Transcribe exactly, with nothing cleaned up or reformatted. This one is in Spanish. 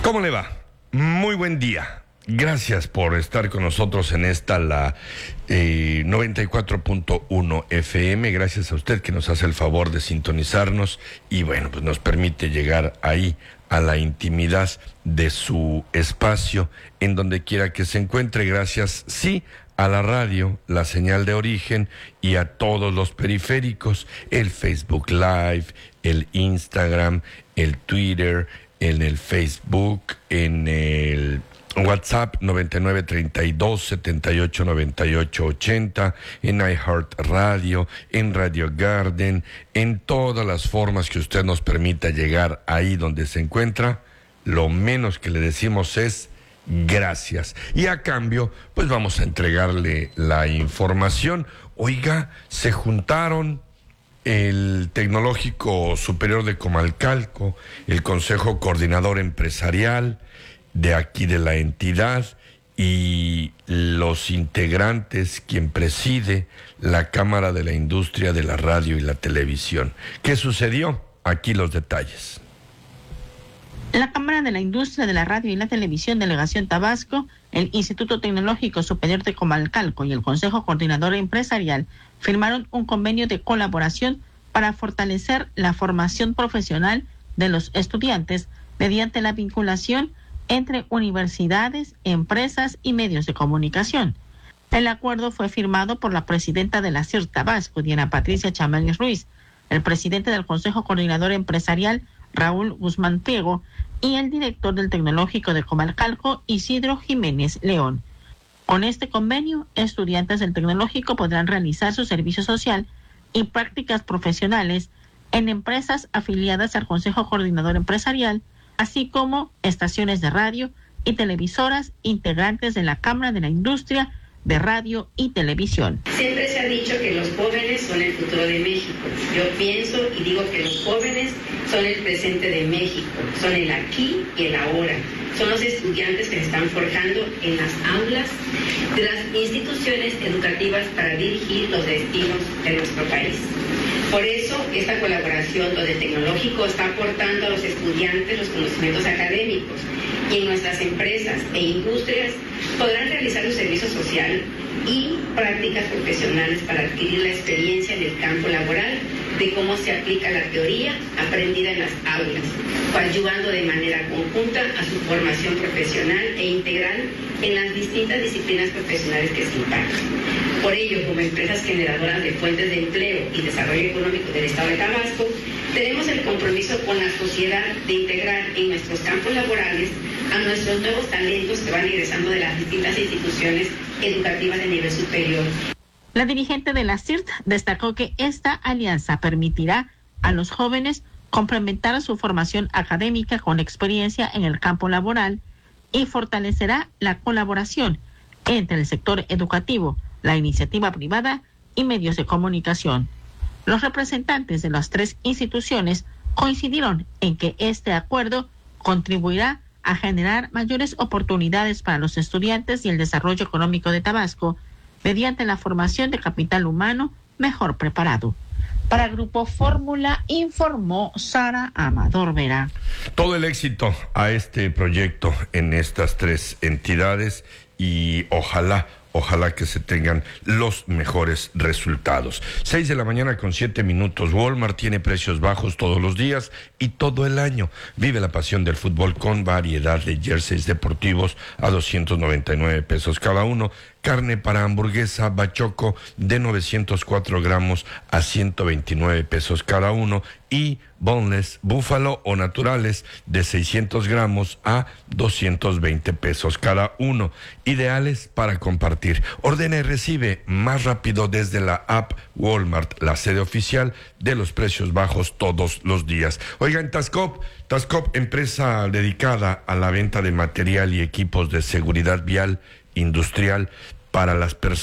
¿Cómo le va? Muy buen día. Gracias por estar con nosotros en esta, la eh, noventa y cuatro punto uno F M. Gracias a usted que nos hace el favor de sintonizarnos y, bueno, pues nos permite llegar ahí a la intimidad de su espacio, en donde quiera que se encuentre. Gracias, sí, a la radio, la señal de origen y a todos los periféricos, el Facebook Live, el Instagram, el Twitter, en el Facebook, en el WhatsApp noventa y nueve treinta y dos setenta y ocho noventa y ocho ochenta, en iHeartRadio, en Radio Garden, en todas las formas que usted nos permita llegar ahí donde se encuentra. Lo menos que le decimos es gracias. Y a cambio, pues vamos a entregarle la información. Oiga, se juntaron el Tecnológico Superior de Comalcalco, el Consejo Coordinador Empresarial de aquí de la entidad y los integrantes, quien preside la Cámara de la Industria de la Radio y la Televisión. ¿Qué sucedió? Aquí los detalles. La Cámara de la Industria de la Radio y la Televisión, Delegación Tabasco, el Instituto Tecnológico Superior de Comalcalco y el Consejo Coordinador Empresarial firmaron un convenio de colaboración para fortalecer la formación profesional de los estudiantes mediante la vinculación entre universidades, empresas y medios de comunicación. El acuerdo fue firmado por la presidenta de la C I R Tabasco, Diana Patricia Chamalis Ruiz, el presidente del Consejo Coordinador Empresarial, Raúl Guzmán Priego, y el director del Tecnológico de Comalcalco, Isidro Jiménez León. Con este convenio, estudiantes del Tecnológico podrán realizar su servicio social y prácticas profesionales en empresas afiliadas al Consejo Coordinador Empresarial, así como estaciones de radio y televisoras integrantes de la Cámara de la Industria de Radio y Televisión. Siempre se ha dicho que los jóvenes son el futuro de México. Yo pienso y digo que los jóvenes son el presente de México, son el aquí y el ahora. Son los estudiantes que se están forjando en las aulas de las instituciones educativas para dirigir los destinos de nuestro país. Por eso, esta colaboración donde el Tecnológico está aportando a los estudiantes los conocimientos académicos y en nuestras empresas e industrias podrán realizar un servicio social y prácticas profesionales para adquirir la experiencia en el campo laboral de cómo se aplica la teoría aprendida en las aulas, coadyuvando de manera conjunta a su formación profesional e integral en las distintas disciplinas profesionales que se imparten. Por ello, como empresas generadoras de fuentes de empleo y desarrollo económico del Estado de Tabasco, tenemos el compromiso con la sociedad de integrar en nuestros campos laborales a nuestros nuevos talentos que van ingresando de las distintas instituciones educativas de nivel superior. La dirigente de la C I R T destacó que esta alianza permitirá a los jóvenes complementar su formación académica con experiencia en el campo laboral y fortalecerá la colaboración entre el sector educativo, la iniciativa privada y medios de comunicación. Los representantes de las tres instituciones coincidieron en que este acuerdo contribuirá a generar mayores oportunidades para los estudiantes y el desarrollo económico de Tabasco mediante la formación de capital humano mejor preparado. Para Grupo Fórmula, informó Sara Amador Vera. Todo el éxito a este proyecto en estas tres entidades y ojalá, ojalá que se tengan los mejores resultados. Seis de la mañana con siete minutos. Walmart tiene precios bajos todos los días y todo el año. Vive la pasión del fútbol con variedad de jerseys deportivos a doscientos noventa y nueve pesos cada uno. Carne para hamburguesa Bachoco de novecientos cuatro gramos a ciento veintinueve pesos cada uno. Y boneless búfalo o naturales de seiscientos gramos a doscientos veinte pesos cada uno. Ideales para compartir. Ordena y recibe más rápido desde la app Walmart, la sede oficial de los precios bajos todos los días. Oigan, Tascop, Tascop, empresa dedicada a la venta de material y equipos de seguridad vial industrial para las personas